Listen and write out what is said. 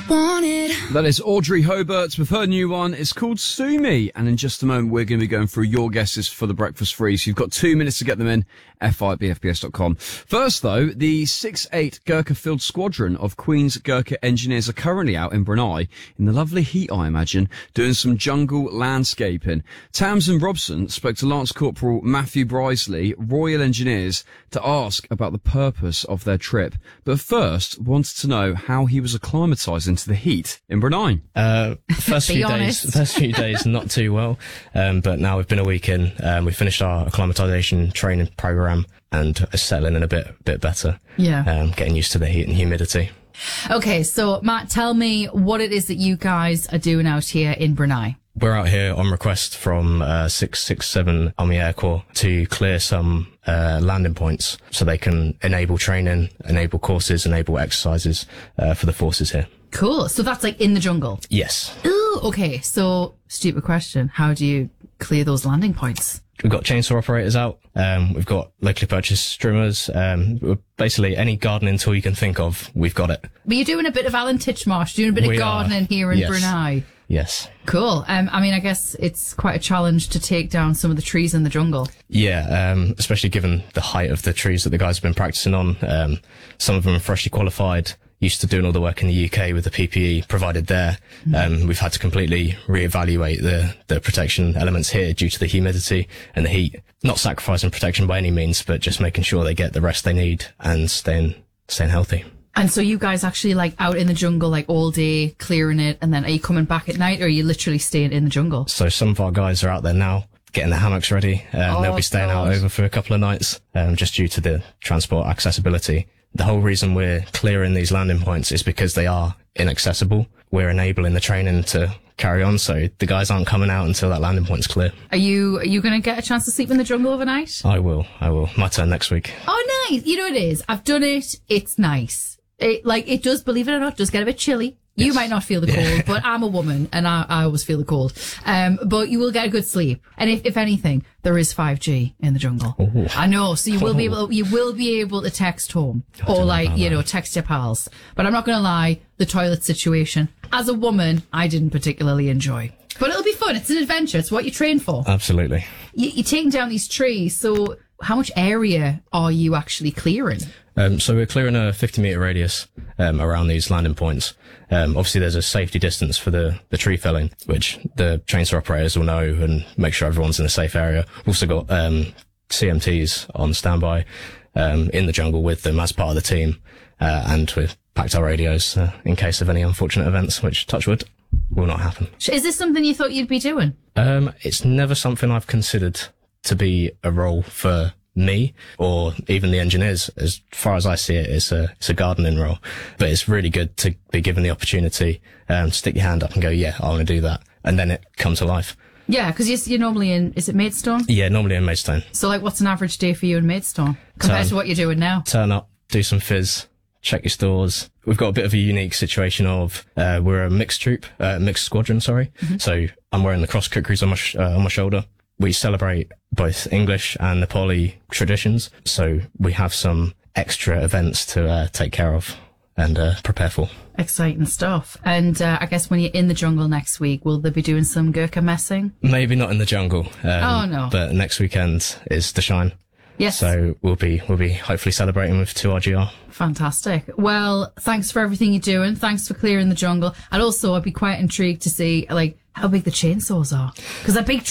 wanted. That is Audrey Hobart with her new one. It's called Sue Me. And in just a moment, we're going to be going through your guesses for the breakfast freeze. You've got 2 minutes to get them in. fi@bfbs.com. First, though, the 6'8 Gurkha Field Squadron of Queen's Gurkha engineers are currently out in Brunei, in the lovely heat, I imagine, doing some jungle landscaping. Tamsin Robson spoke to Lance Corporal Matthew Brisley, Royal Engineers, to ask about the purpose of their trip. But first, wanted to know how he was acclimatising to the heat in Brunei. First few days, not too well. But now we've been a week in. We finished our acclimatisation training program and are settling in a bit better. Yeah. Getting used to the heat and humidity. Okay, so Matt, tell me what it is that you guys are doing out here in Brunei. We're out here on request from 667 Army Air Corps to clear some landing points so they can enable training, enable courses, enable exercises for the forces here. Cool. So that's like in the jungle? Yes. Ooh, okay. So, stupid question. How do you clear those landing points? We've got chainsaw operators out. We've got locally purchased trimmers. Basically, any gardening tool you can think of, we've got it. But you're doing a bit of Alan Titchmarsh, doing a bit of gardening here in Brunei. Yes. Cool. I mean, I guess it's quite a challenge to take down some of the trees in the jungle. Yeah, especially given the height of the trees that the guys have been practicing on. Some of them are freshly qualified, used to doing all the work in the UK with the PPE provided there. We've had to completely reevaluate the protection elements here due to the humidity and the heat. Not sacrificing protection by any means, but just making sure they get the rest they need and staying healthy. And so you guys actually like out in the jungle like all day clearing it, and then are you coming back at night, or are you literally staying in the jungle? So some of our guys are out there now getting the hammocks ready. They'll be staying out over for a couple of nights, just due to the transport accessibility. The whole reason we're clearing these landing points is because they are inaccessible. We're enabling the training to carry on, so the guys aren't coming out until that landing point's clear. Are you going to get a chance to sleep in the jungle overnight? I will. My turn next week. Oh, nice. You know what it is? I've done it. It's nice. It does, believe it or not, does get a bit chilly. Yes. You might not feel the cold, but I'm a woman and I always feel the cold. But you will get a good sleep. And if anything, there is 5G in the jungle. Ooh. I know. So you will be able to text home or text your pals. But I'm not going to lie, the toilet situation, as a woman, I didn't particularly enjoy. But it'll be fun. It's an adventure. It's what you train for. Absolutely. You're taking down these trees. So how much area are you actually clearing? So we're clearing a 50-metre radius around these landing points. Obviously, there's a safety distance for the tree felling, which the chainsaw operators will know and make sure everyone's in a safe area. We've also got CMTs on standby in the jungle with them as part of the team, and we've packed our radios in case of any unfortunate events, which, touch wood, will not happen. Is this something you thought you'd be doing? It's never something I've considered to be a role for me or even the engineers. As far as I see it, it's a gardening role, but it's really good to be given the opportunity to stick your hand up and go, yeah, I want to do that, and then it comes to life. Yeah, because you're normally in, is it Maidstone? Yeah, normally in Maidstone. So like, what's an average day for you in Maidstone compared to what you're doing now? Turn up, do some fizz, check your stores. We've got a bit of a unique situation of we're a mixed squadron, sorry. Mm-hmm. So I'm wearing the cross kukris on my shoulder. We celebrate both English and Nepali traditions, so we have some extra events to take care of and prepare for. Exciting stuff. And I guess when you're in the jungle next week, will they be doing some Gurkha messing? Maybe not in the jungle. Oh, no. But next weekend is the Shine. Yes. So we'll be hopefully celebrating with 2RGR. Fantastic. Well, thanks for everything you're doing. Thanks for clearing the jungle. And also, I'd be quite intrigued to see, like, how big the chainsaws are. Because they're big